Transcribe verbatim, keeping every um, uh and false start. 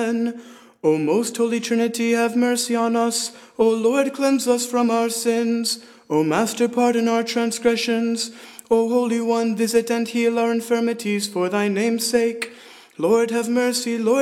O most holy Trinity, have mercy on us. O Lord, cleanse us from our sins. O Master, pardon our transgressions. O Holy One, visit and heal our infirmities for thy name's sake. Lord, have mercy. Lord,